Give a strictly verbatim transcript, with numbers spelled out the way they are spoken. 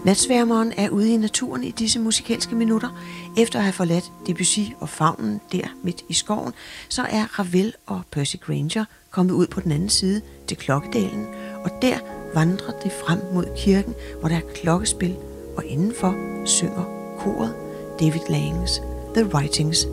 Natsværmeren er ude i naturen i disse musikalske minutter. Efter at have forladt Debussy og favnen der midt i skoven, så er Ravel og Percy Grainger kommet ud på den anden side til Klokkedalen, og der vandrer de frem mod kirken, hvor der er klokkespil, og indenfor synger koret David Langs The Writings